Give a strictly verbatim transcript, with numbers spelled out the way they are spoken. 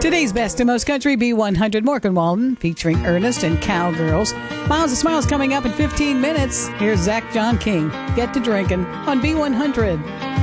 Today's Best and Most Country B one hundred Morgan Walden featuring Ernest and Cowgirls. Miles and Smiles coming up in fifteen minutes. Here's Zach John King. Get to drinking on B one hundred.